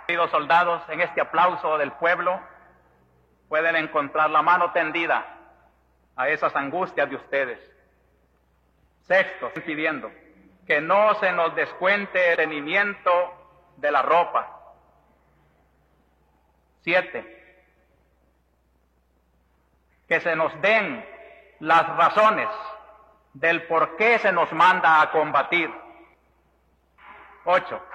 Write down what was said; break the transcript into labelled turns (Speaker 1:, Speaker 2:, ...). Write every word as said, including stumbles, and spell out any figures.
Speaker 1: Queridos soldados, en este aplauso del pueblo pueden encontrar la mano tendida a esas angustias de ustedes. Sexto, pidiendo que no se nos descuente el tenimiento de la ropa. Siete, que se nos den las razones del por qué se nos manda a combatir. Ocho,